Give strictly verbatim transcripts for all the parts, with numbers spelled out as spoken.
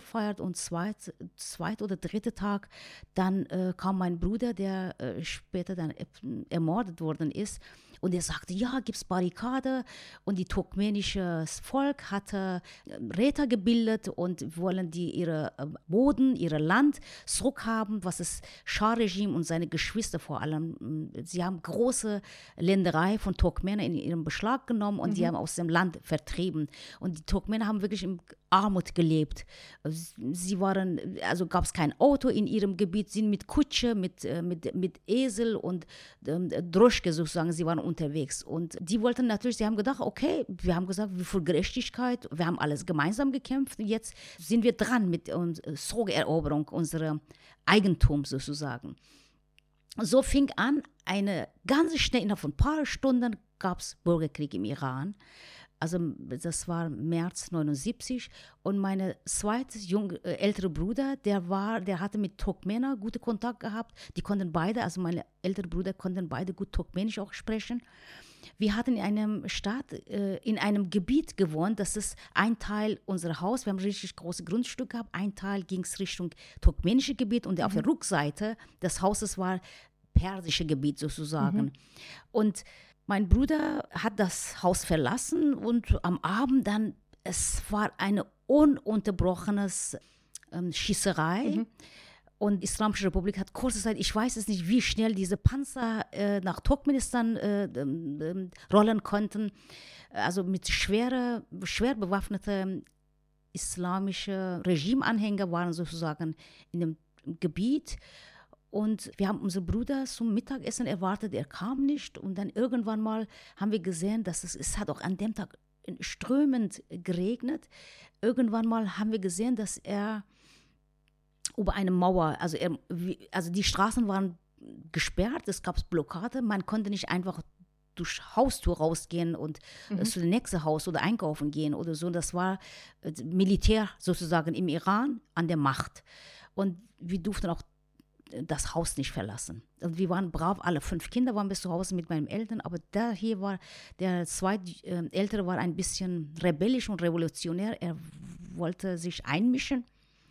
gefeiert und zweit, zweit oder dritter Tag, dann äh, kam mein Bruder, der äh, später dann ermordet worden ist. Und er sagte, ja, gibt es Barrikade und die turkmenische Volk hatte Räte gebildet und wollen die ihre Boden, ihr Land zurückhaben, was das Schah-Regime und seine Geschwister vor allem, sie haben große Länderei von Turkmenen in ihrem Beschlag genommen und mhm. die haben aus dem Land vertrieben. Und die Turkmenen haben wirklich in Armut gelebt. Sie waren, also gab es kein Auto in ihrem Gebiet, sind mit Kutsche, mit, mit, mit Esel und ähm, Droschke sozusagen, sie waren unterwegs. Und die wollten natürlich, sie haben gedacht, okay, wir haben gesagt, wie viel Gerechtigkeit, wir haben alles gemeinsam gekämpft, jetzt sind wir dran mit unserer Zurückeroberung unserer Eigentum sozusagen. So fing an, eine ganz schnell, innerhalb von ein paar Stunden gab es Bürgerkrieg im Iran. Also das war März neunundsiebzig und mein zweiter junge, äh, ältere Bruder, der war, der hatte mit Turkmenen guten Kontakt gehabt. Die konnten beide, also meine älteren Brüder konnten beide gut Turkmenisch auch sprechen. Wir hatten in einem Stadt, äh, in einem Gebiet gewohnt, das ist ein Teil unserer Haus, wir haben ein richtig großes Grundstück gehabt, ein Teil ging es Richtung turkmenische Gebiet und mhm. auf der Rückseite des Hauses war persische Gebiet sozusagen. Mhm. Und mein Bruder hat das Haus verlassen und am Abend dann, es war eine ununterbrochene ähm, Schießerei. Mhm. Und die Islamische Republik hat kurze Zeit, ich weiß es nicht, wie schnell diese Panzer äh, nach Turkmenistan äh, äh, rollen konnten. Also mit schwere, schwer bewaffneten islamischen Regimeanhänger waren sozusagen in dem Gebiet. Und wir haben unseren Bruder zum Mittagessen erwartet, er kam nicht. Und dann irgendwann mal haben wir gesehen, dass es, es hat auch an dem Tag strömend geregnet. Irgendwann mal haben wir gesehen, dass er über eine Mauer, also, er, also die Straßen waren gesperrt, es gab Blockade, man konnte nicht einfach durch Haustür rausgehen und mhm. zu dem nächsten Haus oder einkaufen gehen oder so. Das war Militär sozusagen im Iran an der Macht. Und wir durften auch das Haus nicht verlassen. Und wir waren brav, alle fünf Kinder waren bis zu Hause mit meinen Eltern, aber der hier war, der zweite äh, Ältere war ein bisschen rebellisch und revolutionär, er wollte sich einmischen.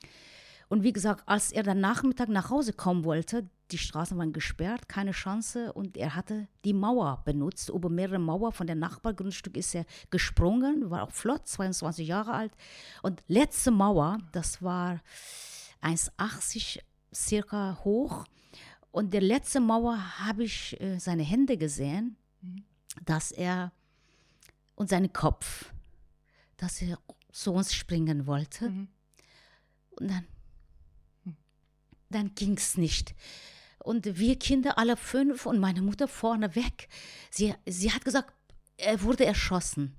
Und wie gesagt, als er dann Nachmittag nach Hause kommen wollte, die Straßen waren gesperrt, keine Chance und er hatte die Mauer benutzt, über mehrere Mauern von der Nachbargrundstück ist er gesprungen, war auch flott, zweiundzwanzig Jahre alt. Und letzte Mauer, das war eins Komma achtzig circa hoch. Und der letzte Mauer habe ich äh, seine Hände gesehen, mhm. dass er und seinen Kopf, dass er zu uns springen wollte. Mhm. Und dann, mhm. dann ging es nicht. Und wir Kinder, alle fünf und meine Mutter vorne weg, sie, sie hat gesagt, er wurde erschossen.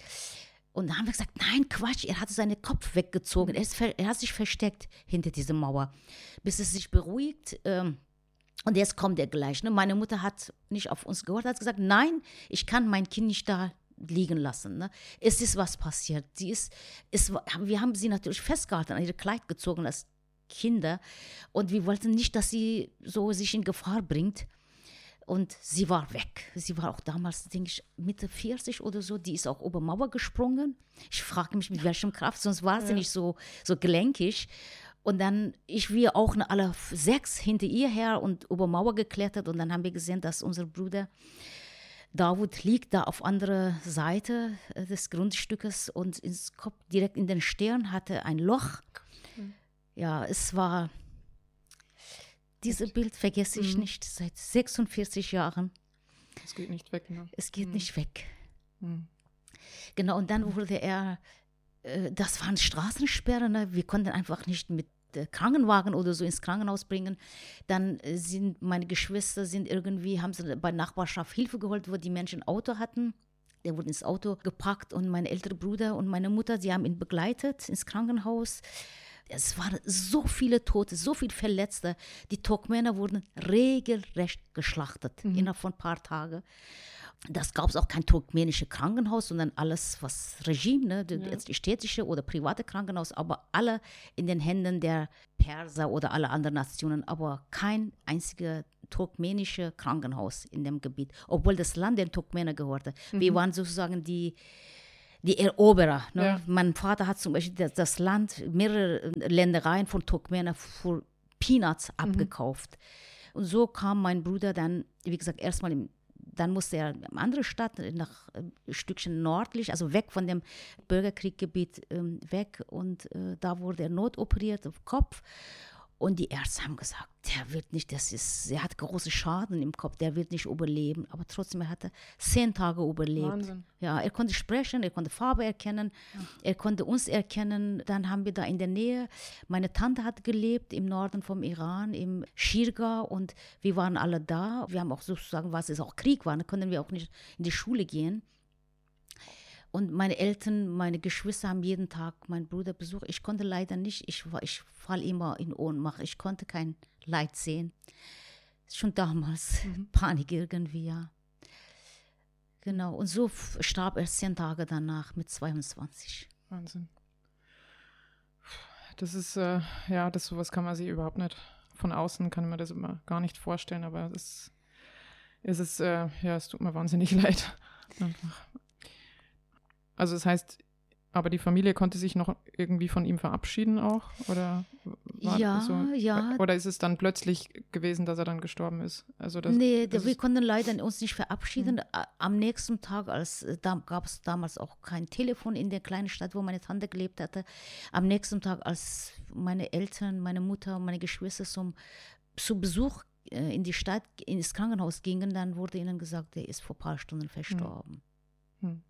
Und dann haben wir gesagt, nein, Quatsch, er hat seinen Kopf weggezogen. Er, ist, er hat sich versteckt hinter dieser Mauer, bis es sich beruhigt. Ähm, und jetzt kommt er gleich. Ne? Meine Mutter hat nicht auf uns gehört, hat gesagt, nein, ich kann mein Kind nicht da liegen lassen. Ne? Es ist was passiert. Sie ist, es, wir haben sie natürlich festgehalten, an ihr Kleid gezogen als Kinder. Und wir wollten nicht, dass sie so sich in Gefahr bringt. Und sie war weg. Sie war auch damals, denke ich, Mitte vierzig oder so. Die ist auch über Mauer gesprungen. Ich frage mich, mit welchem Kraft, sonst war sie ja. nicht so, so gelenkig. Und dann, ich, wir auch alle sechs hinter ihr her und über Mauer geklettert. Und dann haben wir gesehen, dass unser Bruder Davut liegt da auf anderer Seite des Grundstückes und ins Kopf, direkt in den Stirn hatte ein Loch. Mhm. Ja, es war... Dieses Bild vergesse ich mhm. nicht seit sechsundvierzig Jahren. Es geht nicht weg, ne? Es geht mhm. nicht weg. Mhm. Genau, und dann wurde er, äh, das waren Straßensperren, ne? Wir konnten einfach nicht mit äh, Krankenwagen oder so ins Krankenhaus bringen. Dann äh, sind meine Geschwister sind irgendwie, haben sie bei Nachbarschaft Hilfe geholt, wo die Menschen ein Auto hatten. Der wurde ins Auto gepackt und mein älterer Bruder und meine Mutter, sie haben ihn begleitet ins Krankenhaus. Es waren so viele Tote, so viele Verletzte. Die Turkmenen wurden regelrecht geschlachtet mhm. innerhalb von ein paar Tagen. Das gab es auch kein turkmenisches Krankenhaus, sondern alles, was Regime, ne, ja. jetzt die städtische oder private Krankenhaus, aber alle in den Händen der Perser oder aller anderen Nationen, aber kein einziges turkmenisches Krankenhaus in dem Gebiet, obwohl das Land den Turkmenen gehörte. Mhm. Wir waren sozusagen die die Eroberer. Ne? Ja. Mein Vater hat zum Beispiel das, das Land, mehrere Ländereien von Turkmenen für Peanuts abgekauft. Und so kam mein Bruder dann, wie gesagt, erstmal im Dann musste er in eine andere Stadt, nach ein Stückchen nördlich, also weg von dem Bürgerkriegsgebiet ähm, weg. Und äh, da wurde er notoperiert auf Kopf. Und die Ärzte haben gesagt, der wird nicht, das ist, er hat große Schaden im Kopf, der wird nicht überleben. Aber trotzdem, er hatte zehn Tage überlebt. Wahnsinn. Ja, er konnte sprechen, er konnte Farbe erkennen, ja. Er konnte uns erkennen. Dann haben wir da in der Nähe, meine Tante hat gelebt im Norden vom Iran, im Schirga, und wir waren alle da. Wir haben auch sozusagen, was es auch Krieg war, da konnten wir auch nicht in die Schule gehen. Und meine Eltern, meine Geschwister haben jeden Tag meinen Bruder besucht. Ich konnte leider nicht, ich, ich falle immer in Ohnmacht. Ich konnte kein Leid sehen. Schon damals, mhm. Panik irgendwie, ja. Genau, und so starb er zehn Tage danach mit zweiundzwanzig. Wahnsinn. Das ist, äh, ja, das sowas kann man sich überhaupt nicht, von außen kann man das immer gar nicht vorstellen, aber es, es ist, äh, ja, es tut mir wahnsinnig leid. Einfach. Also das heißt, aber die Familie konnte sich noch irgendwie von ihm verabschieden auch? Oder war ja, so, ja. Oder ist es dann plötzlich gewesen, dass er dann gestorben ist? Also das, nee, das wir ist, konnten leider uns nicht verabschieden. Mhm. Am nächsten Tag, als da gab es damals auch kein Telefon in der kleinen Stadt, wo meine Tante gelebt hatte. Am nächsten Tag, als meine Eltern, meine Mutter und meine Geschwister zum, zu Besuch äh, in die Stadt, ins Krankenhaus gingen, dann wurde ihnen gesagt, er ist vor ein paar Stunden verstorben. Mhm. Mhm.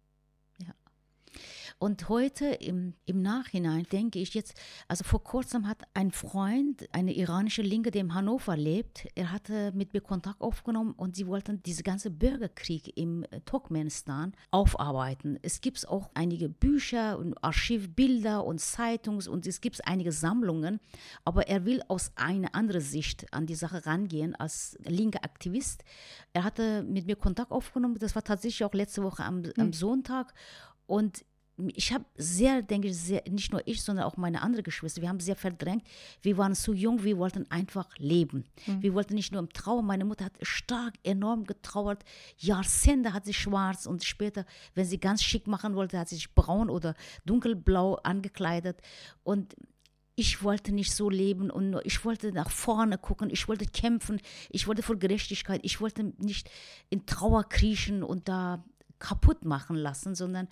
Und heute im, im Nachhinein denke ich jetzt, also vor kurzem hat ein Freund, eine iranische Linke, der in Hannover lebt, er hatte mit mir Kontakt aufgenommen und sie wollten diesen ganzen Bürgerkrieg im Turkmenistan aufarbeiten. Es gibt auch einige Bücher und Archivbilder und Zeitungs und es gibt einige Sammlungen, aber er will aus einer anderen Sicht an die Sache rangehen als linker Aktivist. Er hatte mit mir Kontakt aufgenommen, das war tatsächlich auch letzte Woche am, mhm. am Sonntag. Und ich habe sehr, denke ich, sehr, nicht nur ich, sondern auch meine anderen Geschwister, wir haben sehr verdrängt. Wir waren zu jung, wir wollten einfach leben. Mhm. Wir wollten nicht nur im Trauer. Meine Mutter hat stark, enorm getrauert. Jahrzehnte hat sie schwarz und später, wenn sie ganz schick machen wollte, hat sie sich braun oder dunkelblau angekleidet. Und ich wollte nicht so leben und ich wollte nach vorne gucken, ich wollte kämpfen, ich wollte für Gerechtigkeit, ich wollte nicht in Trauer kriechen und da kaputt machen lassen, sondern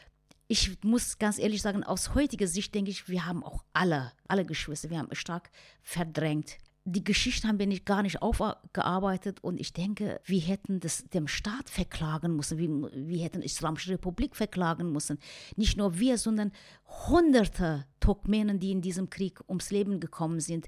ich muss ganz ehrlich sagen, aus heutiger Sicht denke ich, wir haben auch alle, alle Geschwister, wir haben stark verdrängt. Die Geschichte haben wir nicht, gar nicht aufgearbeitet und ich denke, wir hätten das dem Staat verklagen müssen, wir, wir hätten die Islamische Republik verklagen müssen. Nicht nur wir, sondern hunderte Turkmenen, die in diesem Krieg ums Leben gekommen sind.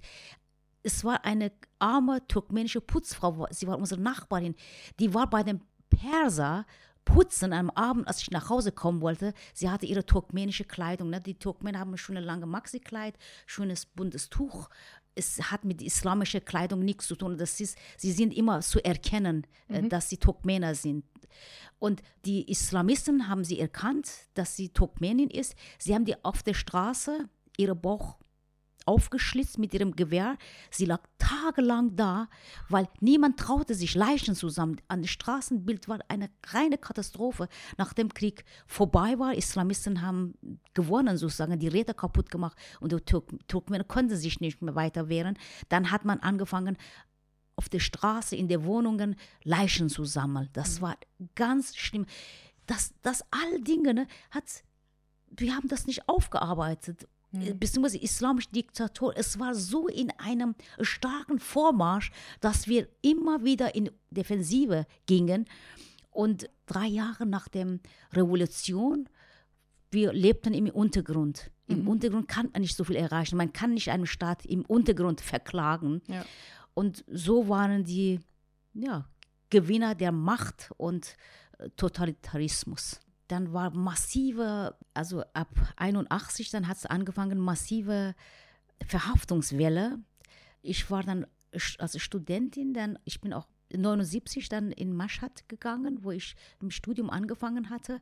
Es war eine arme turkmenische Putzfrau, sie war unsere Nachbarin, die war bei dem Perser putzen am Abend, als ich nach Hause kommen wollte. Sie hatte ihre turkmenische Kleidung. Ne? Die Turkmenen haben schon eine lange Maxi-Kleid, schönes buntes Tuch. Es hat mit islamischer Kleidung nichts zu tun. Das ist, sie sind immer zu erkennen, mhm. dass sie Turkmener sind. Und die Islamisten haben sie erkannt, dass sie Turkmenin ist. Sie haben die auf der Straße ihre Bauch aufgeschlitzt mit ihrem Gewehr. Sie lag tagelang da, weil niemand traute sich, Leichen zusammen. An dem Straßenbild war eine reine Katastrophe. Nach dem Krieg vorbei war, Islamisten haben gewonnen, sozusagen, die Räder kaputt gemacht und die Turk- Turkmenen konnten sich nicht mehr weiter wehren. Dann hat man angefangen, auf der Straße, in den Wohnungen Leichen zu sammeln. Das war ganz schlimm. Das, das all Dinge, ne, hat, wir haben das nicht aufgearbeitet. Beziehungsweise islamische Diktatur, es war so in einem starken Vormarsch, dass wir immer wieder in Defensive gingen. Und drei Jahre nach der Revolution, wir lebten im Untergrund. Im mhm. Untergrund kann man nicht so viel erreichen. Man kann nicht einen Staat im Untergrund verklagen. Ja. Und so waren die ja, Gewinner der Macht und Totalitarismus. Dann war massive, also ab einundachtzig, dann hat es angefangen, massive Verhaftungswelle. Ich war dann als Studentin, dann, ich bin auch neunundsiebzig dann in Mashhad gegangen, wo ich im Studium angefangen hatte.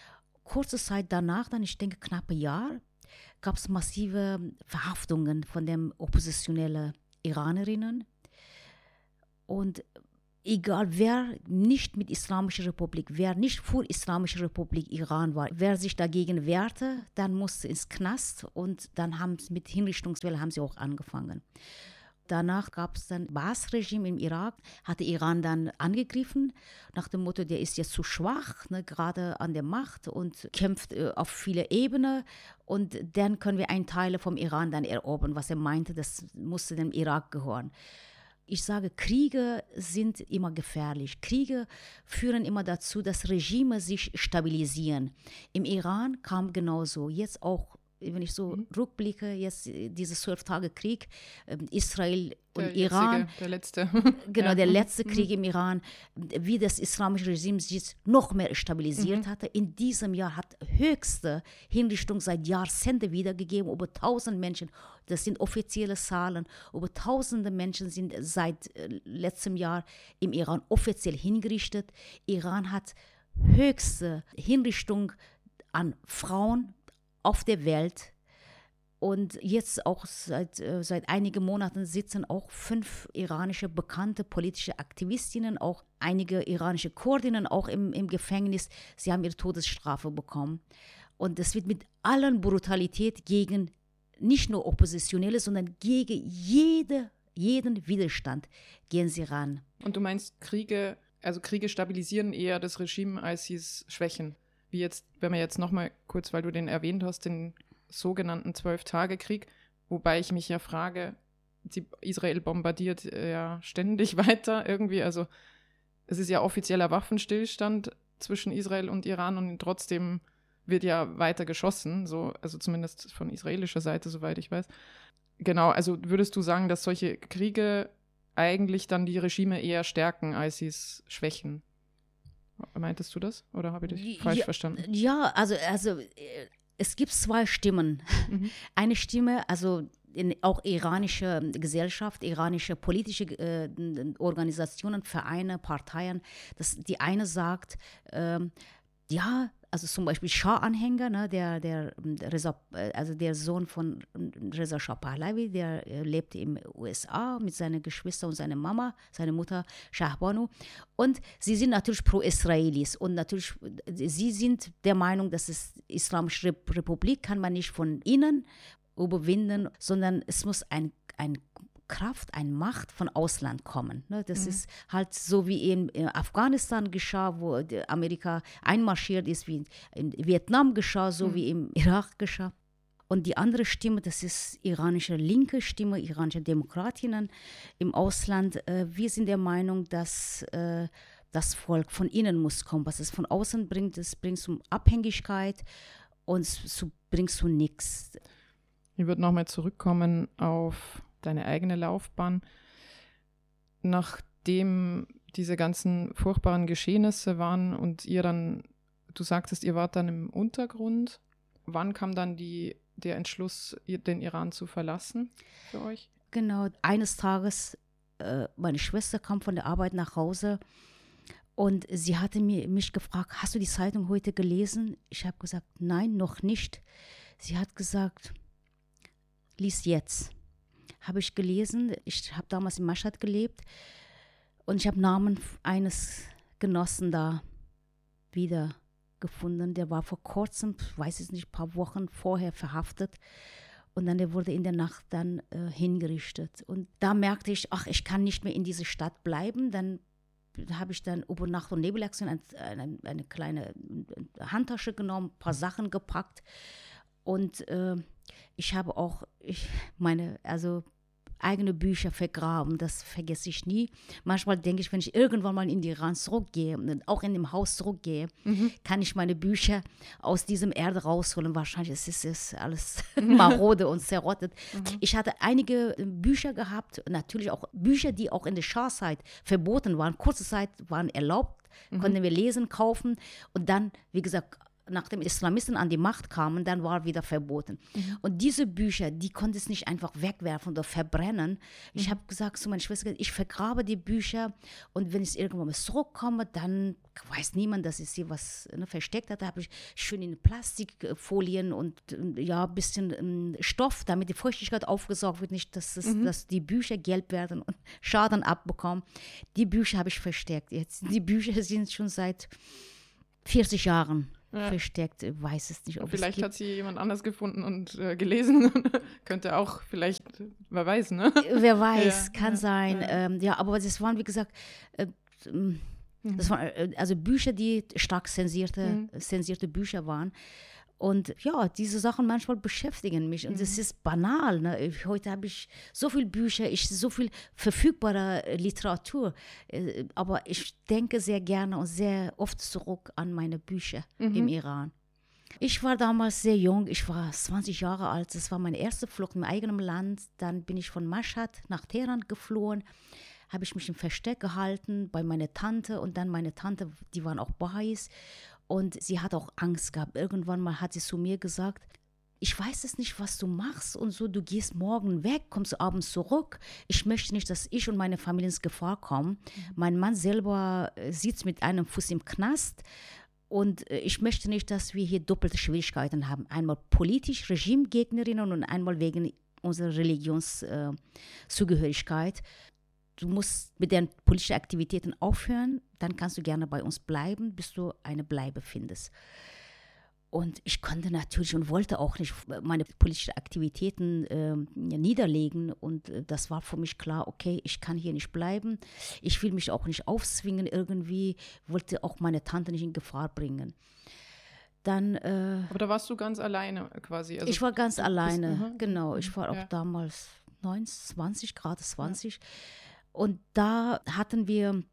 Kurze Zeit danach, dann ich denke knapp ein Jahr, gab es massive Verhaftungen von den oppositionellen Iranerinnen. Und egal wer nicht mit Islamischer Republik, wer nicht für Islamische Republik Iran war, wer sich dagegen wehrte, dann musste ins Knast und dann haben sie mit Hinrichtungswelle haben sie auch angefangen. Danach gab es dann Baas-Regime im Irak, hatte Iran dann angegriffen, nach dem Motto, der ist jetzt zu schwach, ne, gerade an der Macht und kämpft äh, auf viele Ebenen und dann können wir einen Teil vom Iran dann erobern, was er meinte, das musste dem Irak gehören. Ich sage, Kriege sind immer gefährlich. Kriege führen immer dazu, dass Regime sich stabilisieren. Im Iran kam genauso, jetzt auch, wenn ich so mhm. rückblicke, jetzt dieser zwölf-Tage-Krieg, äh, Israel und der Iran. Jetzige, der letzte. Genau, ja. der letzte Krieg mhm. im Iran, wie das islamische Regime sich noch mehr stabilisiert mhm. hatte. In diesem Jahr hat höchste Hinrichtung seit Jahrzehnten wiedergegeben, über tausend Menschen, das sind offizielle Zahlen, über tausende Menschen sind seit äh, letztem Jahr im Iran offiziell hingerichtet. Iran hat höchste Hinrichtung an Frauen auf der Welt und jetzt auch seit, äh, seit einigen Monaten sitzen auch fünf iranische bekannte politische Aktivistinnen, auch einige iranische Kurdinnen auch im, im Gefängnis. Sie haben ihre Todesstrafe bekommen und das wird mit allen Brutalität gegen nicht nur Oppositionelle, sondern gegen jede, jeden Widerstand gehen sie ran. Und du meinst Kriege, also Kriege stabilisieren eher das Regime, als sie es schwächen? Wie jetzt, wenn wir jetzt nochmal kurz, weil du den erwähnt hast, den sogenannten Zwölf-Tage-Krieg, wobei ich mich ja frage, die Israel bombardiert ja ständig weiter irgendwie, also es ist ja offizieller Waffenstillstand zwischen Israel und Iran und trotzdem wird ja weiter geschossen, so, also zumindest von israelischer Seite, soweit ich weiß. Genau, also würdest du sagen, dass solche Kriege eigentlich dann die Regime eher stärken, als sie es schwächen? Meintest du das oder habe ich dich falsch ja, verstanden? Ja, also, also es gibt zwei Stimmen. Mhm. Eine Stimme, also in, auch iranische Gesellschaft, iranische politische äh, Organisationen, Vereine, Parteien, das, die eine sagt, ähm, ja, also zum Beispiel Schah-Anhänger, ne, der, der, Reza, also der Sohn von Reza Shah Pahlavi, der äh, lebte in den U S A mit seinen Geschwistern und seiner Mama, seine Mutter Shahbanu. Und sie sind natürlich pro-Israelis und natürlich, sie sind der Meinung, dass es Islamische Republik kann man nicht von innen überwinden, sondern es muss ein, ein Kraft, eine Macht von Ausland kommen. Ne? Das mhm. ist halt so wie in, in Afghanistan geschah, wo Amerika einmarschiert ist, wie in Vietnam geschah, so mhm. wie im Irak geschah. Und die andere Stimme, das ist iranische linke Stimme, iranische Demokratinnen im Ausland. Äh, wir sind der Meinung, dass äh, das Volk von innen muss kommen. Was es von außen bringt, das bringt zu Abhängigkeit und es bringt zu nichts. Ich würde nochmal zurückkommen auf deine eigene Laufbahn. Nachdem diese ganzen furchtbaren Geschehnisse waren und ihr dann, du sagtest, ihr wart dann im Untergrund, wann kam dann die, der Entschluss, den Iran zu verlassen für euch? Genau, eines Tages, äh, meine Schwester kam von der Arbeit nach Hause und sie hatte mir, mich gefragt, hast du die Zeitung heute gelesen? Ich habe gesagt, nein, noch nicht. Sie hat gesagt, lies jetzt. Habe ich gelesen, ich habe damals in Mashhad gelebt und ich habe Namen eines Genossen da wiedergefunden. Der war vor kurzem, weiß ich nicht, ein paar Wochen vorher verhaftet und dann der wurde in der Nacht dann äh, hingerichtet. Und da merkte ich, ach, ich kann nicht mehr in dieser Stadt bleiben. Dann habe ich dann über Nacht- und Nebelaktion eine, eine, eine kleine Handtasche genommen, ein paar Sachen gepackt und äh, ich habe auch ich, meine, also eigene Bücher vergraben, das vergesse ich nie. Manchmal denke ich, wenn ich irgendwann mal in die Iran zurückgehe, auch in dem Haus zurückgehe, mhm. kann ich meine Bücher aus diesem Erde rausholen. Wahrscheinlich ist es alles marode und zerrottet. Mhm. Ich hatte einige Bücher gehabt, natürlich auch Bücher, die auch in der Schah-Zeit verboten waren. Kurze Zeit waren erlaubt, mhm. konnten wir lesen, kaufen und dann, wie gesagt, nachdem Islamisten an die Macht kamen, dann war wieder verboten. Mhm. Und diese Bücher, die konnte es nicht einfach wegwerfen oder verbrennen. Ich mhm. habe gesagt zu meiner Schwester, ich vergrabe die Bücher und wenn ich irgendwann mal zurückkomme, dann weiß niemand, dass ich sie was ne, versteckt hatte. Da habe ich schön in Plastikfolien und ja, ein bisschen um, Stoff, damit die Feuchtigkeit aufgesaugt wird, nicht, dass, es, mhm. dass die Bücher gelb werden und Schaden abbekommen. Die Bücher habe ich versteckt. Jetzt, die Bücher sind schon seit vierzig Jahren ja. versteckt, ich weiß es nicht. Ob vielleicht es hat sie jemand anders gefunden und äh, gelesen. Könnte auch vielleicht, wer weiß, ne? Wer weiß, ja, kann ja, sein. Ja. Ähm, ja, aber das waren, wie gesagt, äh, das waren äh, also Bücher, die stark zensierte, mhm. zensierte Bücher waren. Und ja, diese Sachen manchmal beschäftigen mich. Und es mhm. ist banal. Ne? Ich, heute habe ich so viele Bücher, ich so viel verfügbare Literatur. Äh, aber ich denke sehr gerne und sehr oft zurück an meine Bücher mhm. im Iran. Ich war damals sehr jung, ich war zwanzig Jahre alt. Das war meine erste Flucht im eigenen Land. Dann bin ich von Mashhad nach Teheran geflohen. Habe ich mich im Versteck gehalten bei meiner Tante. Und dann meine Tante, die waren auch Baha'is. Und sie hat auch Angst gehabt. Irgendwann mal hat sie zu mir gesagt, ich weiß es nicht, was du machst und so, du gehst morgen weg, kommst abends zurück. Ich möchte nicht, dass ich und meine Familie ins Gefahr kommen. Mhm. Mein Mann selber sitzt mit einem Fuß im Knast und ich möchte nicht, dass wir hier doppelte Schwierigkeiten haben. Einmal politisch, Regimegegnerinnen und einmal wegen unserer Religionszugehörigkeit. Äh, Du musst mit den politischen Aktivitäten aufhören, dann kannst du gerne bei uns bleiben, bis du eine Bleibe findest. Und ich konnte natürlich und wollte auch nicht meine politischen Aktivitäten äh, niederlegen. Und äh, das war für mich klar, okay, ich kann hier nicht bleiben. Ich will mich auch nicht aufzwingen irgendwie, wollte auch meine Tante nicht in Gefahr bringen. Dann, äh, Aber da warst du ganz alleine quasi. Also ich war ganz alleine, bist, uh-huh. genau. Ich war auch ja. damals neunzehn, zwanzig, gerade zwanzig. Ja. Und da hatten wir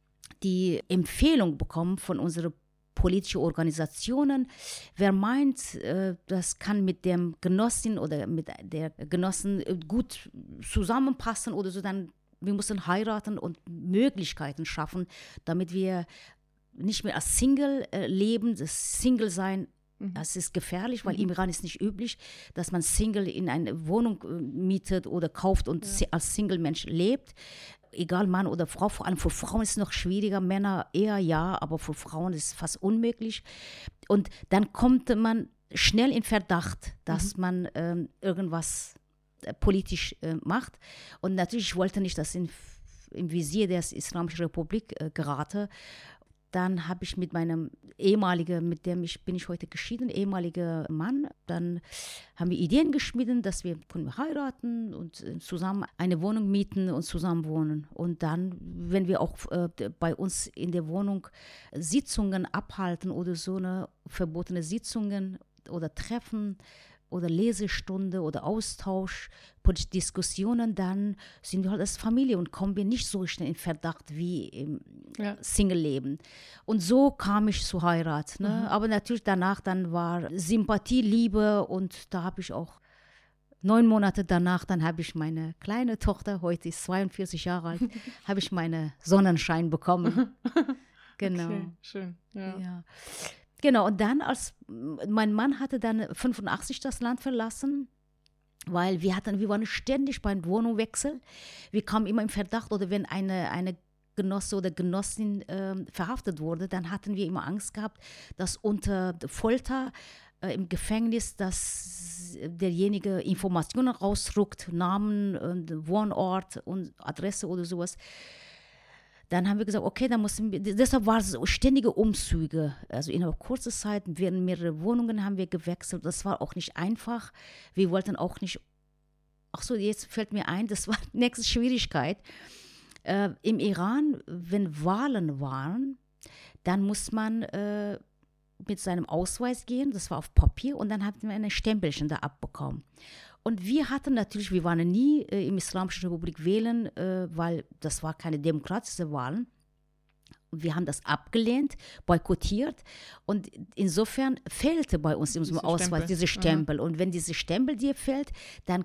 die Empfehlung bekommen von unseren politischen Organisationen, wer meint, äh, das kann mit dem Genossin oder mit der Genossen gut zusammenpassen oder so, dann wir müssen heiraten und Möglichkeiten schaffen, damit wir nicht mehr als Single äh, leben, das Single-Sein. Das ist gefährlich, weil mhm. im Iran ist nicht üblich, dass man Single in eine Wohnung äh, mietet oder kauft und ja. als Single-Mensch lebt. Egal Mann oder Frau, vor allem für Frauen ist es noch schwieriger, Männer eher ja, aber für Frauen ist es fast unmöglich. Und dann kommt man schnell in Verdacht, dass mhm. man äh, irgendwas äh, politisch äh, macht. Und natürlich, ich wollte nicht, dass in, im Visier der Islamischen Republik äh, gerate. Dann habe ich mit meinem ehemaligen, mit dem ich, bin ich heute geschieden, ehemaliger Mann, dann haben wir Ideen geschmiedet, dass wir können heiraten und zusammen eine Wohnung mieten und zusammen wohnen. Und dann, wenn wir auch äh, bei uns in der Wohnung Sitzungen abhalten oder so eine verbotene Sitzungen oder Treffen oder Lesestunde oder Austausch, politische Diskussionen, dann sind wir halt als Familie und kommen wir nicht so schnell in Verdacht wie im ja. Single-Leben. Und so kam ich zur Heirat. Ne? Mhm. Aber natürlich danach dann war Sympathie, Liebe und da habe ich auch neun Monate danach, dann habe ich meine kleine Tochter, heute ist zweiundvierzig Jahre alt, habe ich meine Sonnenschein bekommen. Genau. Okay, schön. Ja. ja. Genau, und dann, als mein Mann hatte dann fünfundachtzig das Land verlassen, weil wir hatten, wir waren ständig beim Wohnungswechsel. Wir kamen immer im Verdacht, oder wenn eine, eine Genosse oder Genossin äh, verhaftet wurde, dann hatten wir immer Angst gehabt, dass unter Folter äh, im Gefängnis, dass derjenige Informationen rausrückt, Namen, äh, Wohnort und Adresse oder sowas. Dann haben wir gesagt, okay, dann mussten wir, deshalb waren es ständige Umzüge. Also innerhalb kurzer Zeit, während mehrere Wohnungen haben wir gewechselt. Das war auch nicht einfach. Wir wollten auch nicht, ach so, jetzt fällt mir ein, das war die nächste Schwierigkeit. Äh, Im Iran, wenn Wahlen waren, dann muss man äh, mit seinem Ausweis gehen, das war auf Papier, und dann hatten wir ein Stempelchen da abbekommen. Und wir hatten natürlich, wir waren nie äh, im Islamischen Republik wählen, äh, weil das war keine demokratische Wahl. Wir haben das abgelehnt, boykottiert, und insofern fehlte bei uns in unserem Ausweis Stempel. Diese Stempel. Mhm. Und wenn diese Stempel dir fehlt, dann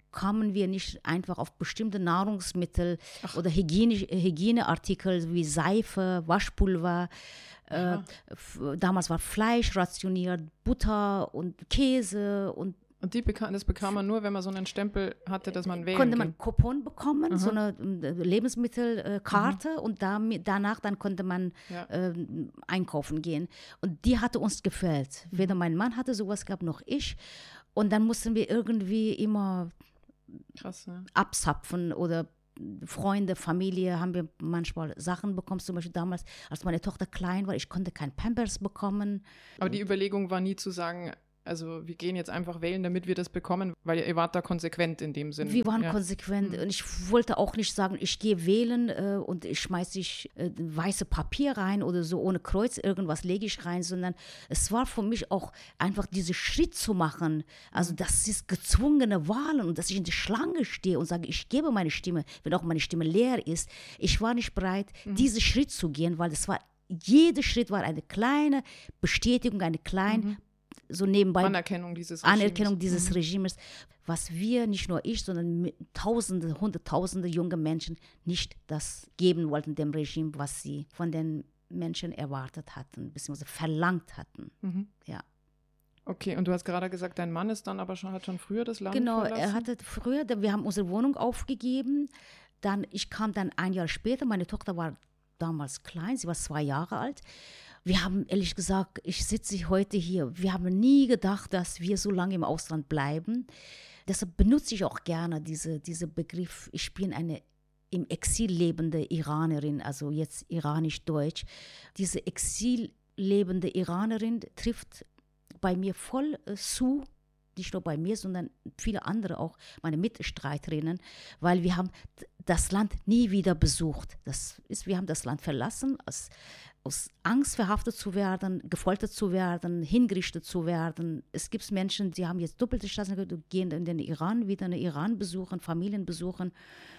kamen wir nicht einfach auf bestimmte Nahrungsmittel Ach. oder Hygiene, Hygieneartikel wie Seife, Waschpulver. Äh, f- damals war Fleisch rationiert, Butter und Käse und Und die beka- das bekam man nur, wenn man so einen Stempel hatte, dass man wählen konnte man ging. Coupon bekommen, Aha. so eine äh, Lebensmittelkarte äh, und damit, danach dann konnte man Ja. ähm, einkaufen gehen. Und die hatte uns gefällt. Weder mein Mann hatte sowas gehabt, noch ich. Und dann mussten wir irgendwie immer Krass, ja. abzapfen oder Freunde, Familie haben wir manchmal Sachen bekommen. Zum Beispiel damals, als meine Tochter klein war, ich konnte kein Pampers bekommen. Aber die Überlegung war nie zu sagen, also wir gehen jetzt einfach wählen, damit wir das bekommen, weil ihr wart da konsequent in dem Sinne. Wir waren ja. konsequent Mhm. und ich wollte auch nicht sagen, ich gehe wählen äh, und ich schmeiße ich äh, weiße Papier rein oder so ohne Kreuz, irgendwas lege ich rein, sondern es war für mich auch einfach diesen Schritt zu machen. Also das ist gezwungene Wahlen und dass ich in der Schlange stehe und sage, ich gebe meine Stimme, wenn auch meine Stimme leer ist. Ich war nicht bereit, Mhm. diesen Schritt zu gehen, weil das war, jeder Schritt war eine kleine Bestätigung, eine kleine Mhm. so nebenbei Anerkennung dieses Regimes. Anerkennung dieses Mhm. Regimes, was wir, nicht nur ich, sondern mi- Tausende, Hunderttausende junge Menschen nicht das geben wollten, dem Regime, was sie von den Menschen erwartet hatten, beziehungsweise verlangt hatten. Mhm. Ja. Okay, und du hast gerade gesagt, dein Mann ist dann aber schon, hat schon früher das Land Genau, verlassen? er hatte früher, wir haben unsere Wohnung aufgegeben, dann, ich kam dann ein Jahr später, meine Tochter war damals klein, sie war zwei Jahre alt. Wir haben, ehrlich gesagt, ich sitze heute hier, wir haben nie gedacht, dass wir so lange im Ausland bleiben. Deshalb benutze ich auch gerne diese, diese Begriff, ich bin eine im Exil lebende Iranerin, also jetzt iranisch-deutsch. Diese Exil lebende Iranerin trifft bei mir voll äh, zu, nicht nur bei mir, sondern viele andere auch, meine Mitstreiterinnen, weil wir haben das Land nie wieder besucht. Das ist, wir haben das Land verlassen, aus, aus Angst verhaftet zu werden, gefoltert zu werden, hingerichtet zu werden. Es gibt Menschen, die haben jetzt doppelte Staatsangehörigkeit, die gehen in den Iran, wieder in den Iran besuchen, Familien besuchen.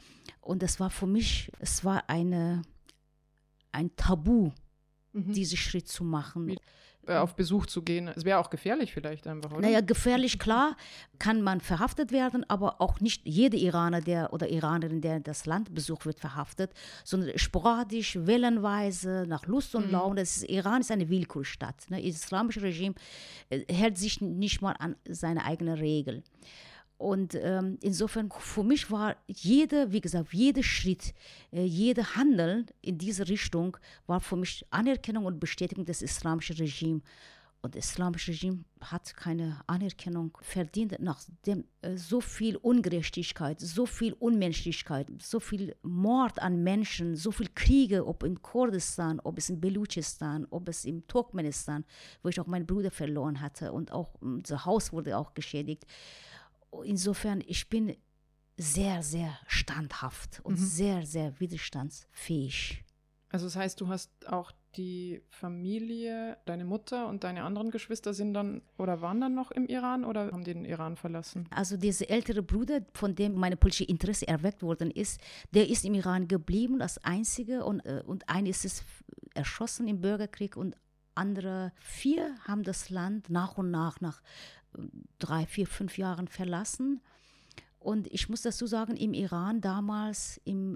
Und das war für mich, es war eine, ein Tabu, Mhm. diesen Schritt zu machen. Wie- Äh, auf Besuch zu gehen. Es wäre auch gefährlich vielleicht einfach, oder? Naja, gefährlich, klar, kann man verhaftet werden, aber auch nicht jeder Iraner der, oder Iranerin, der das Land besucht, wird verhaftet, sondern sporadisch, wellenweise, nach Lust und Mhm. Laune. Das ist, Iran ist eine Willkürstadt. Ne? Das islamische Regime äh, hält sich nicht mal an seine eigene Regel. Und ähm, insofern, für mich war jeder, wie gesagt, jeder Schritt, äh, jeder Handeln in diese Richtung war für mich Anerkennung und Bestätigung des islamischen Regimes. Und das islamische Regime hat keine Anerkennung verdient, nachdem äh, so viel Ungerechtigkeit, so viel Unmenschlichkeit, so viel Mord an Menschen, so viel Kriege, ob in Kurdistan, ob es in Belutschistan, ob es im Turkmenistan, wo ich auch meinen Bruder verloren hatte und auch unser Haus wurde auch geschädigt. Insofern, ich bin sehr, sehr standhaft und Mhm. sehr, sehr widerstandsfähig. Also das heißt, du hast auch die Familie, deine Mutter und deine anderen Geschwister sind dann oder waren dann noch im Iran oder haben die den Iran verlassen? Also dieser ältere Bruder, von dem meine politische Interesse erweckt worden ist, der ist im Iran geblieben als einziger und, äh, und einer ist es erschossen im Bürgerkrieg und andere vier haben das Land nach und nach nach äh, drei, vier, fünf Jahren verlassen. Und ich muss dazu sagen, im Iran damals, im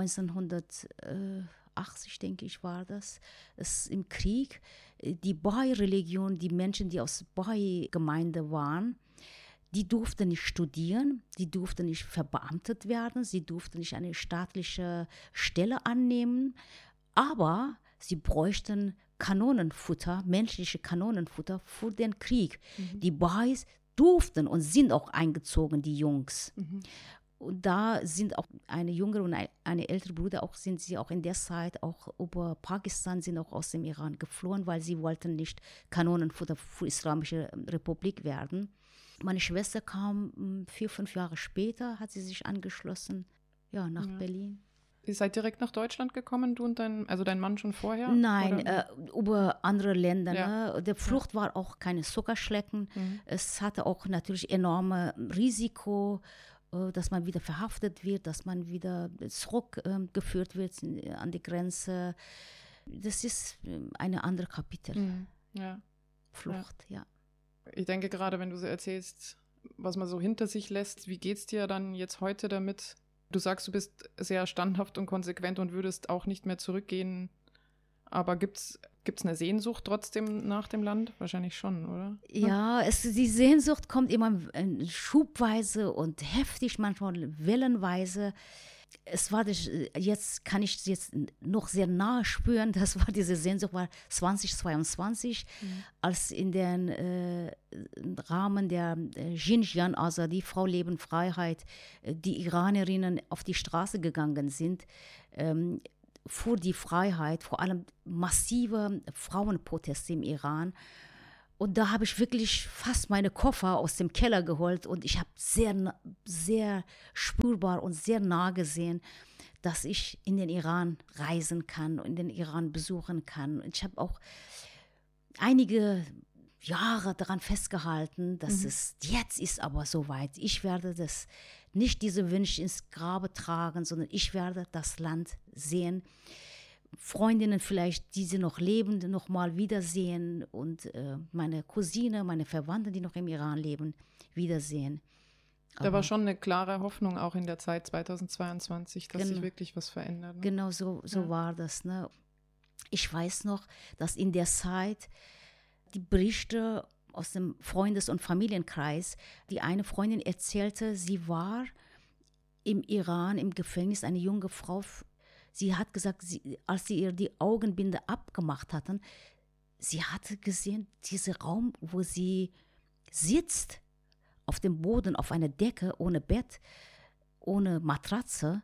neunzehnhundertachtzig, denke ich, war das, es, im Krieg, die Bahá'í-Religion, die Menschen, die aus Bahá'í-Gemeinde waren, die durften nicht studieren, die durften nicht verbeamtet werden, sie durften nicht eine staatliche Stelle annehmen, aber sie bräuchten Kanonenfutter, menschliche Kanonenfutter für den Krieg. Mhm. Die Baha'is durften und sind auch eingezogen, die Jungs. Mhm. Und da sind auch eine jüngere und eine ältere Bruder, auch sind sie auch in der Zeit auch über Pakistan, sind auch aus dem Iran geflohen, weil sie wollten nicht Kanonenfutter für die Islamische Republik werden. Meine Schwester kam vier, fünf Jahre später, hat sie sich angeschlossen, ja, nach Ja. Berlin. Ihr seid direkt nach Deutschland gekommen, du und dein, also dein Mann schon vorher? Nein, oder? äh, über andere Länder. Ja. Ne? Der Flucht war auch keine Zuckerschlecken. Mhm. Es hatte auch natürlich enorme Risiko, äh, dass man wieder verhaftet wird, dass man wieder zurückgeführt äh, wird in, an die Grenze. Das ist äh, eine andere Kapitel. Mhm. Ja. Flucht, ja. Ich denke gerade, wenn du so erzählst, was man so hinter sich lässt. Wie geht's dir dann jetzt heute damit? Du sagst, du bist sehr standhaft und konsequent und würdest auch nicht mehr zurückgehen. Aber gibt's gibt's eine Sehnsucht trotzdem nach dem Land? Wahrscheinlich schon, oder? Ja, es, die Sehnsucht kommt immer schubweise und heftig, manchmal wellenweise. Es war das, jetzt kann ich es jetzt noch sehr nahe spüren, das war diese Sehnsucht war zweitausendzweiundzwanzig, mhm. als in den äh, Rahmen der äh, Xinjiang, also die Frau Leben Freiheit, äh, die Iranerinnen auf die Straße gegangen sind, ähm, für die Freiheit, vor allem massive Frauenproteste im Iran. Und da habe ich wirklich fast meine Koffer aus dem Keller geholt und ich habe sehr, sehr spürbar und sehr nah gesehen, dass ich in den Iran reisen kann und in den Iran besuchen kann. Und ich habe auch einige Jahre daran festgehalten, dass mhm. es jetzt ist aber soweit. Ich werde das nicht diese Wünsche ins Grabe tragen, sondern ich werde das Land sehen. Freundinnen vielleicht, die sie noch leben, noch mal wiedersehen und äh, meine Cousine, meine Verwandten, die noch im Iran leben, wiedersehen. Da Aber war schon eine klare Hoffnung auch in der Zeit zweitausendzweiundzwanzig, dass genau, sich wirklich was verändert. Ne? Genau so, so ja. war das. Ne? Ich weiß noch, dass in der Zeit die Berichte aus dem Freundes- und Familienkreis, die eine Freundin erzählte, sie war im Iran, im Gefängnis, eine junge Frau. Sie hat gesagt, sie, als sie ihr die Augenbinde abgemacht hatten, sie hatte gesehen, dieser Raum, wo sie sitzt, auf dem Boden, auf einer Decke, ohne Bett, ohne Matratze.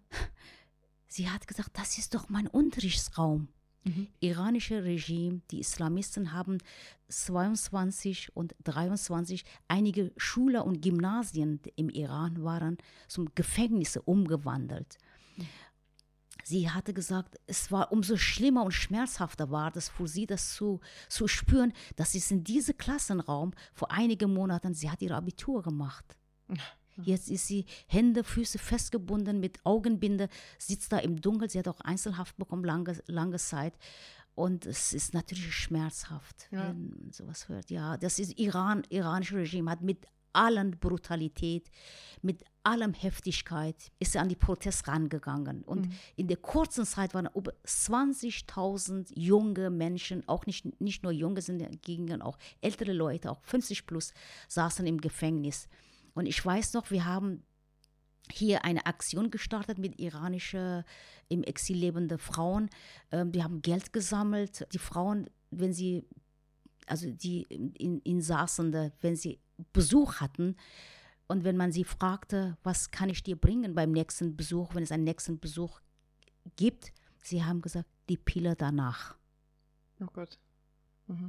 Sie hat gesagt, das ist doch mein Unterrichtsraum. Mhm. Iranische Regime, die Islamisten haben zweiundzwanzig und dreiundzwanzig, einige Schüler und Gymnasien im Iran waren zum Gefängnisse umgewandelt. Mhm. Sie hatte gesagt, es war umso schlimmer und schmerzhafter war das für sie, das zu, zu spüren, dass sie in diesem Klassenraum vor einigen Monaten, sie hat ihr Abitur gemacht. Jetzt ist sie Hände, Füße festgebunden mit Augenbinde, sitzt da im Dunkeln. Sie hat auch Einzelhaft bekommen, lange, lange Zeit. Und es ist natürlich schmerzhaft, ja. wenn man sowas hört. Ja, das ist Iran, iranische Regime hat mit allen Brutalität, mit allem Heftigkeit ist er an die Proteste rangegangen. Und mhm. in der kurzen Zeit waren über zwanzigtausend junge Menschen, auch nicht, nicht nur junge, sondern auch ältere Leute, auch fünfzig plus, saßen im Gefängnis. Und ich weiß noch, wir haben hier eine Aktion gestartet mit iranischen, im Exil lebenden Frauen. Ähm, wir haben Geld gesammelt. Die Frauen, wenn sie, also die in, in Saßende, wenn sie Besuch hatten und wenn man sie fragte, was kann ich dir bringen beim nächsten Besuch, wenn es einen nächsten Besuch gibt, sie haben gesagt, die Pille danach. Oh Gott. Mhm.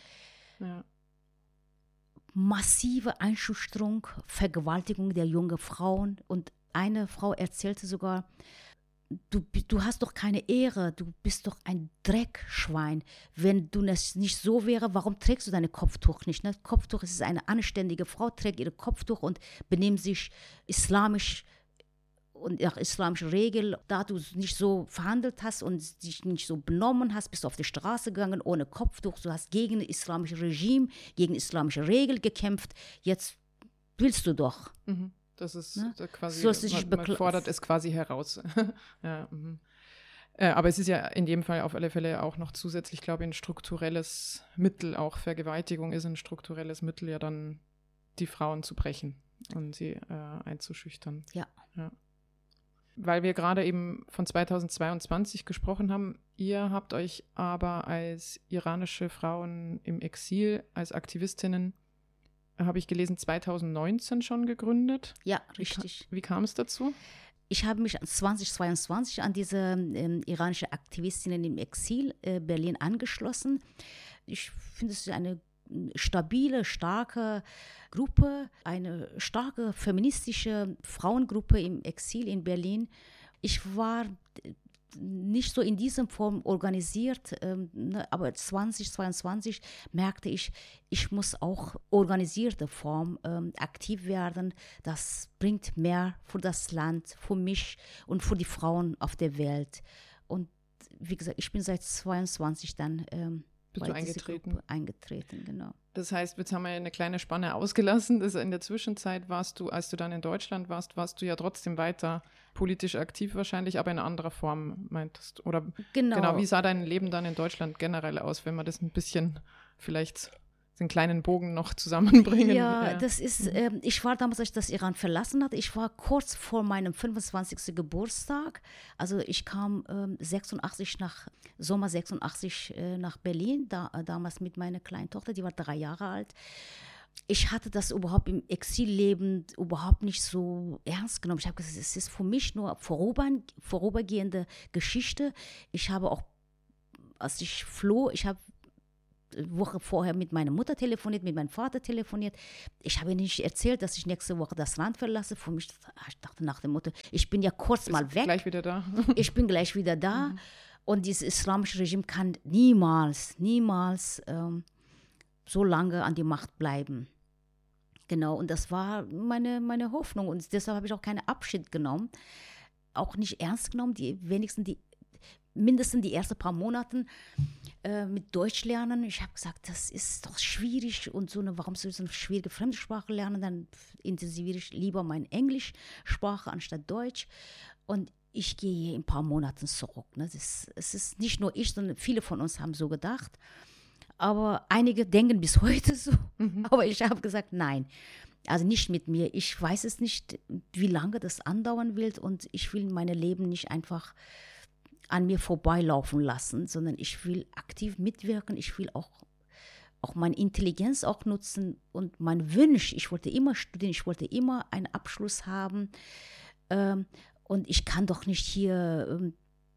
Ja. Massive Einschüchterung, Vergewaltigung der jungen Frauen und eine Frau erzählte sogar, Du, du hast doch keine Ehre, du bist doch ein Dreckschwein. Wenn du das nicht so wäre, warum trägst du dein Kopftuch nicht? Ne? Kopftuch ist eine anständige Frau, trägt ihr Kopftuch und benimmt sich islamisch und nach islamischer Regel. Da du nicht so verhandelt hast und dich nicht so benommen hast, bist du auf die Straße gegangen ohne Kopftuch. Du hast gegen das islamische Regime, gegen islamische Regeln gekämpft. Jetzt willst du doch. Mhm. Das ist ne? quasi, so man, man fordert es quasi heraus. ja, äh, aber es ist ja in dem Fall auf alle Fälle auch noch zusätzlich, glaube ich, ein strukturelles Mittel, auch Vergewaltigung ist ein strukturelles Mittel, ja dann die Frauen zu brechen und sie äh, einzuschüchtern. Ja. ja. Weil wir gerade eben von zweitausendzweiundzwanzig gesprochen haben, ihr habt euch aber als iranische Frauen im Exil, als Aktivistinnen, habe ich gelesen, zweitausendneunzehn schon gegründet. Ja, richtig. Wie, wie kam es dazu? Ich habe mich zweitausendzweiundzwanzig an diese ähm, iranische Aktivistinnen im Exil äh, Berlin angeschlossen. Ich finde, es ist eine stabile, starke Gruppe, eine starke feministische Frauengruppe im Exil in Berlin. Ich war nicht so in dieser Form organisiert, ähm, ne, aber zweitausendzweiundzwanzig merkte ich, ich muss auch organisierte Form ähm, aktiv werden. Das bringt mehr für das Land, für mich und für die Frauen auf der Welt. Und wie gesagt, ich bin seit zweiundzwanzig dann ähm, bist du eingetreten. Gruppe eingetreten, genau. Das heißt, jetzt haben wir eine kleine Spanne ausgelassen. Das in der Zwischenzeit warst du, als du dann in Deutschland warst, warst du ja trotzdem weiter politisch aktiv wahrscheinlich, aber in anderer Form, meintest. Oder genau. genau, wie sah dein Leben dann in Deutschland generell aus, wenn man das ein bisschen vielleicht den kleinen Bogen noch zusammenbringen? Ja, ja. das ist, äh, ich war damals, als ich das Iran verlassen hatte, ich war kurz vor meinem fünfundzwanzigsten Geburtstag. Also ich kam ähm, sechsundachtzig nach, Sommer sechsundachtzig äh, nach Berlin, da, äh, damals mit meiner kleinen Tochter, die war drei Jahre alt. Ich hatte das überhaupt im Exilleben überhaupt nicht so ernst genommen. Ich habe gesagt, es ist für mich nur vorüber, vorübergehende Geschichte. Ich habe auch, als ich floh, ich habe Woche vorher mit meiner Mutter telefoniert, mit meinem Vater telefoniert. Ich habe ihnen nicht erzählt, dass ich nächste Woche das Land verlasse. Für mich, ich dachte nach dem Motto, ich bin ja kurz Bist mal weg. Gleich wieder da. Ich bin gleich wieder da. Mhm. Und dieses islamische Regime kann niemals, niemals ähm, so lange an die Macht bleiben. Genau, und das war meine, meine Hoffnung. Und deshalb habe ich auch keinen Abschied genommen. Auch nicht ernst genommen, die wenigstens die mindestens die ersten paar Monate äh, mit Deutsch lernen. Ich habe gesagt, das ist doch schwierig und so eine, warum soll ich so eine schwierige Fremdsprache lernen? Dann intensiviere ich lieber meine Englischsprache anstatt Deutsch. Und ich gehe in ein paar Monaten zurück. Ne? Das, es ist nicht nur ich, sondern viele von uns haben so gedacht. Aber einige denken bis heute so. Mhm. Aber ich habe gesagt, nein. Also nicht mit mir. Ich weiß es nicht, wie lange das andauern wird. Und ich will mein Leben nicht einfach an mir vorbeilaufen lassen, sondern ich will aktiv mitwirken, ich will auch, auch meine Intelligenz auch nutzen und mein Wunsch, ich wollte immer studieren, ich wollte immer einen Abschluss haben ähm, und ich kann doch nicht hier ähm,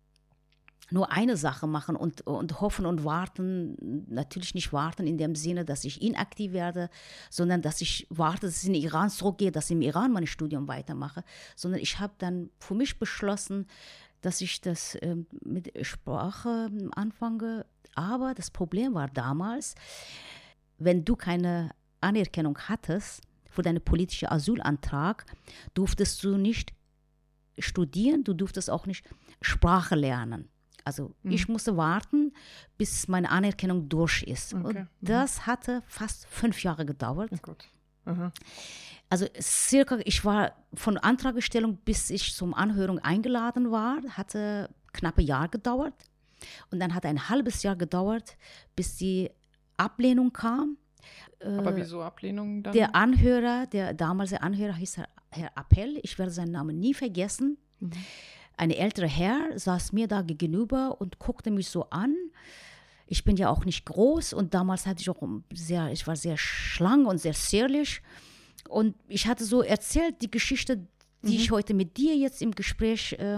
nur eine Sache machen und, und hoffen und warten, natürlich nicht warten in dem Sinne, dass ich inaktiv werde, sondern dass ich warte, dass ich in den Iran zurückgehe, dass ich im Iran mein Studium weitermache, sondern ich habe dann für mich beschlossen, dass ich das äh, mit Sprache anfange. Aber das Problem war damals, wenn du keine Anerkennung hattest für deinen politischen Asylantrag, durftest du nicht studieren, du durftest auch nicht Sprache lernen. Also mhm. ich musste warten, bis meine Anerkennung durch ist. Okay. Und mhm. das hatte fast fünf Jahre gedauert. Oh Gott. Aha. Also circa, ich war von Antragstellung bis ich zum Anhörung eingeladen war, hatte knapp ein Jahr gedauert. Und dann hat ein halbes Jahr gedauert, bis die Ablehnung kam. Aber äh, wieso Ablehnung dann? Der Anhörer, der damalige Anhörer hieß Herr, Herr Appel, ich werde seinen Namen nie vergessen. Mhm. Ein älterer Herr saß mir da gegenüber und guckte mich so an. Ich bin ja auch nicht groß und damals hatte ich auch sehr, ich war sehr schlank und sehr zierlich. Und ich hatte so erzählt, die Geschichte, die mhm. ich heute mit dir jetzt im Gespräch äh,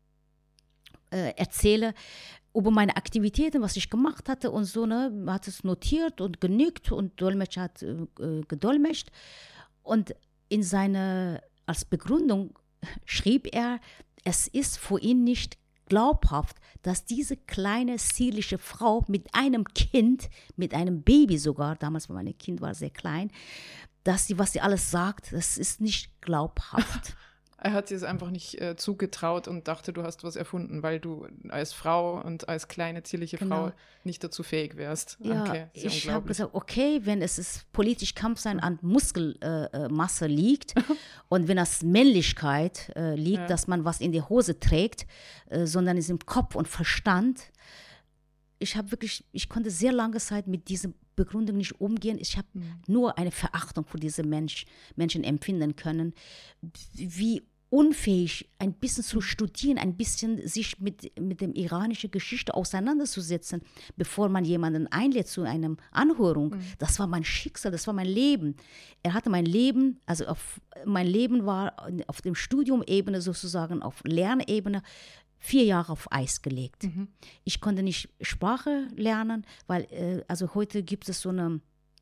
äh, erzähle, über meine Aktivitäten, was ich gemacht hatte und so, ne, hat es notiert und genickt und Dolmetscher hat äh, gedolmetscht. Und in seine, als Begründung schrieb er, es ist für ihn nicht glaubhaft, dass diese kleine, zierliche Frau mit einem Kind, mit einem Baby sogar, damals war mein Kind war sehr klein, dass sie, was sie alles sagt, das ist nicht glaubhaft. Er hat sich es einfach nicht äh, zugetraut und dachte, du hast was erfunden, weil du als Frau und als kleine, zierliche genau. Frau nicht dazu fähig wärst. Ja, okay, ich habe gesagt, okay, wenn es ist politisch Kampf sein an Muskelmasse äh, liegt und wenn das Männlichkeit äh, liegt, ja. dass man was in die Hose trägt, äh, sondern es im Kopf und Verstand. Ich habe wirklich, ich konnte sehr lange Zeit mit dieser Begründung nicht umgehen. Ich habe mhm. nur eine Verachtung für diese Mensch, Menschen empfinden können, wie unfähig, ein bisschen zu studieren, ein bisschen sich mit, mit der iranischen Geschichte auseinanderzusetzen, bevor man jemanden einlädt zu einer Anhörung. Mhm. Das war mein Schicksal, das war mein Leben. Er hatte mein Leben, also auf, mein Leben war auf dem Studiumebene sozusagen, auf Lernebene, vier Jahre auf Eis gelegt. Mhm. Ich konnte nicht Sprache lernen, weil äh, also heute gibt es so einen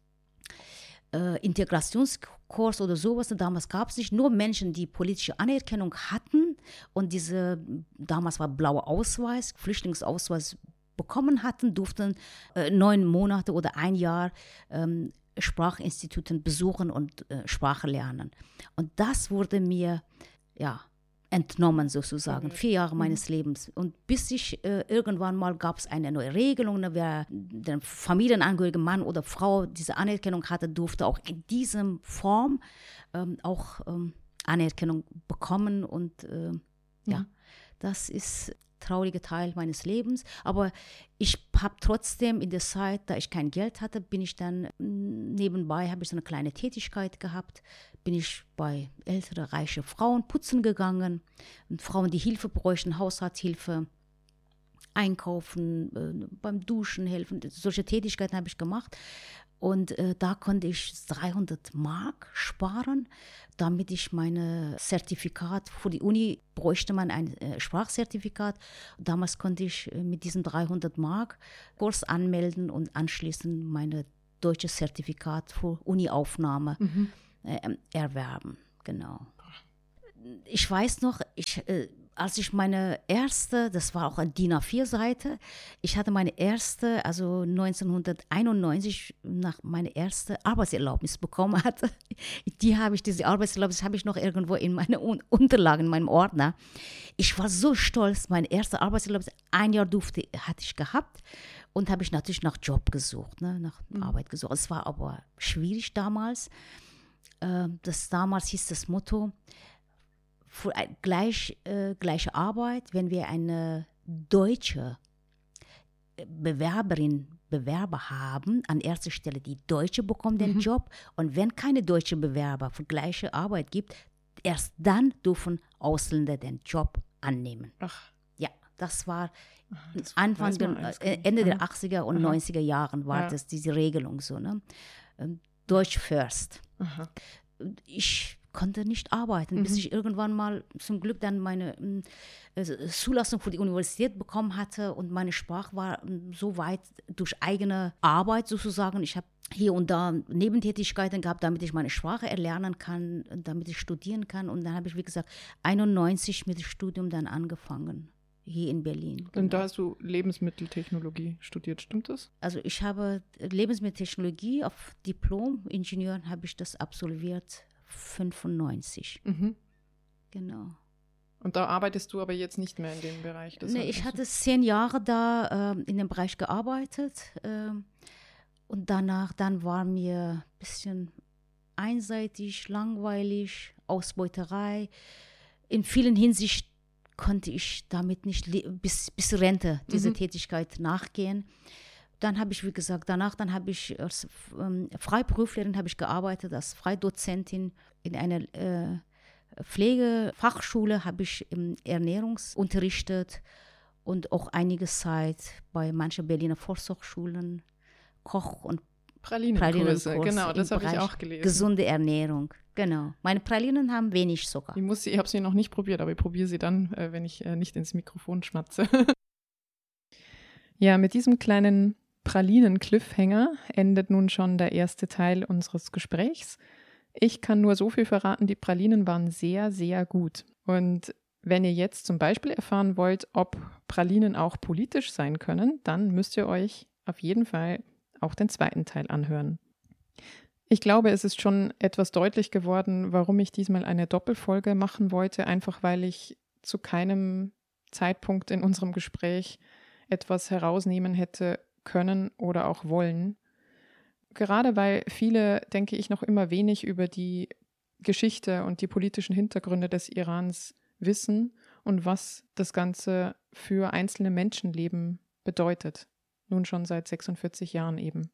äh, Integrationskurs oder sowas. Damals gab es nicht nur Menschen, die politische Anerkennung hatten und diese, damals war blauer Ausweis, Flüchtlingsausweis bekommen hatten, durften äh, neun Monate oder ein Jahr ähm, Sprachinstituten besuchen und äh, Sprache lernen. Und das wurde mir, ja, entnommen sozusagen, Okay. vier Jahre Mhm. meines Lebens. Und bis ich äh, irgendwann mal gab es eine neue Regelung, ne, wer der familienangehörige Mann oder Frau diese Anerkennung hatte, durfte auch in dieser Form ähm, auch ähm, Anerkennung bekommen. Und äh, ja, Mhm. das ist ein trauriger Teil meines Lebens. Aber ich habe trotzdem in der Zeit, da ich kein Geld hatte, bin ich dann mm, nebenbei, habe ich so eine kleine Tätigkeit gehabt, bin ich bei älteren, reichen Frauen putzen gegangen. Und Frauen, die Hilfe bräuchten, Haushaltshilfe, einkaufen, äh, beim Duschen helfen. Solche Tätigkeiten habe ich gemacht. Und äh, da konnte ich dreihundert Mark sparen, damit ich mein Zertifikat für die Uni bräuchte man ein äh, Sprachzertifikat. Damals konnte ich äh, mit diesen dreihundert Mark Kurs anmelden und anschließend mein deutsches Zertifikat für Uni-Aufnahme Mhm. äh, erwerben. Genau. Ich weiß noch, ich, äh, als ich meine erste, das war auch eine D I N A vier Seite, ich hatte meine erste, also neunzehnhunderteinundneunzig, nach meine erste Arbeitserlaubnis bekommen hatte. Die habe ich, diese Arbeitserlaubnis habe ich noch irgendwo in meinen Un- Unterlagen, in meinem Ordner. Ich war so stolz, meine erste Arbeitserlaubnis, ein Jahr durfte, hatte ich gehabt und habe ich natürlich nach Job gesucht, ne, nach Mhm. Arbeit gesucht. Es war aber schwierig damals. Äh, das, damals hieß das Motto, für ein, gleich, äh, gleiche Arbeit, wenn wir eine deutsche Bewerberin, Bewerber haben, an erster Stelle die Deutsche bekommt den Mhm. Job und wenn keine deutsche Bewerber für gleiche Arbeit gibt, erst dann dürfen Ausländer den Job annehmen. Ach, Ja, das war das Anfang weiß man der, alles gar äh, nicht. Ende der Aha. achtziger und Aha. neunziger Jahren war Ja. das diese Regelung so, ne? Ähm, Deutsch first. Aha. Ich konnte nicht arbeiten, bis Mhm. ich irgendwann mal zum Glück dann meine mm, äh, Zulassung für die Universität bekommen hatte und meine Sprache war mm, so weit durch eigene Arbeit sozusagen. Ich habe hier und da Nebentätigkeiten gehabt, damit ich meine Sprache erlernen kann, damit ich studieren kann. Und dann habe ich, wie gesagt, einundneunzig mit dem Studium dann angefangen, hier in Berlin. Und da genau. hast du Lebensmitteltechnologie studiert, stimmt das? Also ich habe Lebensmitteltechnologie auf Diplom-Ingenieur habe ich das absolviert, fünfundneunzig. Mhm. Genau. Und da arbeitest du aber jetzt nicht mehr in dem Bereich? Das Nee, heißt ich also- hatte zehn Jahre da ähm, in dem Bereich gearbeitet ähm, und danach dann war mir ein bisschen einseitig, langweilig, Ausbeuterei. In vielen Hinsichten konnte ich damit nicht le- bis, bis Rente diese Mhm. Tätigkeit nachgehen. Dann habe ich, wie gesagt, danach dann habe ich als ähm, Freiberuflerin habe ich gearbeitet, als Freidozentin in einer äh, Pflegefachschule habe ich im Ernährungs unterrichtet und auch einige Zeit bei manchen Berliner Volkshochschulen Koch- und Pralinenkurse, Pralinenkurse genau, im das habe ich Bereich auch gelesen. gesunde Ernährung. Genau. Meine Pralinen haben wenig Zucker. Ich, muss sie- ich habe sie noch nicht probiert, aber ich probiere sie dann, äh, wenn ich äh, nicht ins Mikrofon schmatze. Ja, mit diesem kleinen Pralinen-Cliffhanger endet nun schon der erste Teil unseres Gesprächs. Ich kann nur so viel verraten, die Pralinen waren sehr, sehr gut. Und wenn ihr jetzt zum Beispiel erfahren wollt, ob Pralinen auch politisch sein können, dann müsst ihr euch auf jeden Fall auch den zweiten Teil anhören. Ich glaube, es ist schon etwas deutlich geworden, warum ich diesmal eine Doppelfolge machen wollte, einfach weil ich zu keinem Zeitpunkt in unserem Gespräch etwas herausnehmen hätte können oder auch wollen. Gerade weil viele, denke ich, noch immer wenig über die Geschichte und die politischen Hintergründe des Irans wissen und was das Ganze für einzelne Menschenleben bedeutet. Nun schon seit sechsundvierzig Jahren eben.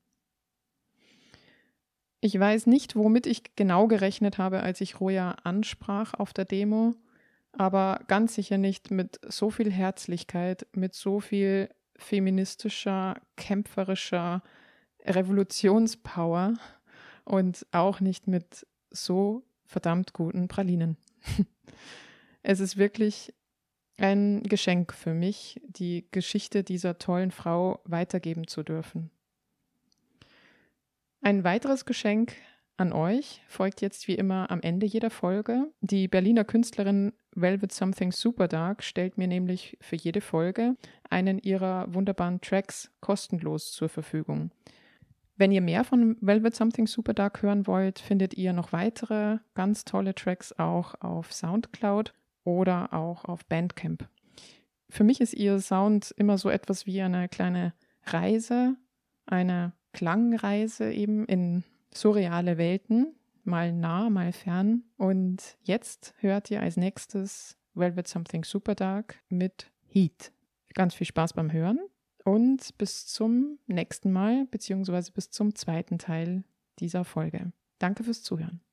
Ich weiß nicht, womit ich genau gerechnet habe, als ich Roja ansprach auf der Demo, aber ganz sicher nicht mit so viel Herzlichkeit, mit so viel feministischer, kämpferischer Revolutionspower und auch nicht mit so verdammt guten Pralinen. Es ist wirklich ein Geschenk für mich, die Geschichte dieser tollen Frau weitergeben zu dürfen. Ein weiteres Geschenk an euch folgt jetzt wie immer am Ende jeder Folge. Die Berliner Künstlerin Velvet Something Superdark stellt mir nämlich für jede Folge einen ihrer wunderbaren Tracks kostenlos zur Verfügung. Wenn ihr mehr von Velvet Something Superdark hören wollt, findet ihr noch weitere ganz tolle Tracks auch auf Soundcloud oder auch auf Bandcamp. Für mich ist ihr Sound immer so etwas wie eine kleine Reise, eine Klangreise eben in surreale Welten, mal nah, mal fern. Und jetzt hört ihr als nächstes Velvet Something Super Dark mit Heat. Ganz viel Spaß beim Hören und bis zum nächsten Mal, beziehungsweise bis zum zweiten Teil dieser Folge. Danke fürs Zuhören.